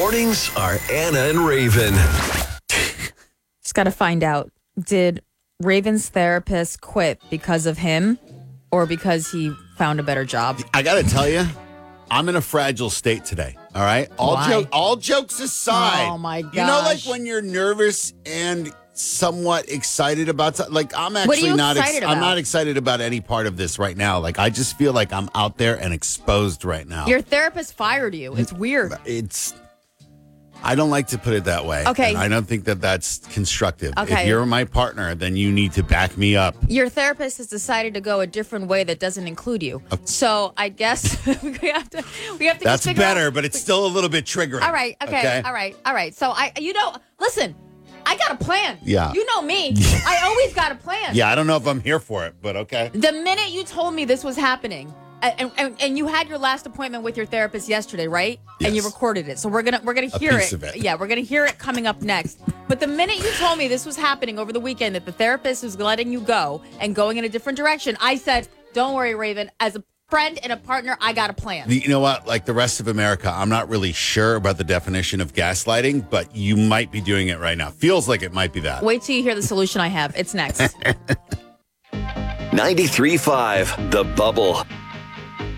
mornings are Anna and Raven. Just got to find out, did Raven's therapist quit because of him or because he found a better job? I got to tell you, I'm in a fragile state today. All right. All jokes aside. Oh, my gosh. You know, like when you're nervous and somewhat excited about something. Like I'm What are actually you not. excited about? I'm not excited about any part of this right now. Like I just feel like I'm out there and exposed right now. Your therapist fired you. It's weird. I don't like to put it that way. Okay. And I don't think that that's constructive. Okay. If you're my partner, then you need to back me up. Your therapist has decided to go a different way that doesn't include you. So I guess we have to. That's just figure better, out- but it's still a little bit triggering. All right. Okay. All right. So listen. I got a plan. Yeah. You know me. I always got a plan. Yeah, I don't know if I'm here for it, but okay. The minute you told me this was happening, and you had your last appointment with your therapist yesterday, right? Yes. And you recorded it. So we're gonna hear piece of it. Yeah, we're gonna hear it coming up next. But the minute you told me this was happening over the weekend, that the therapist was letting you go and going in a different direction, I said, "Don't worry, Raven. As a friend and a partner, I got a plan." You know what? Like the rest of America, I'm not really sure about the definition of gaslighting, but you might be doing it right now. Feels like it might be that. Wait till you hear the solution I have. It's next. 93.5 The Bubble.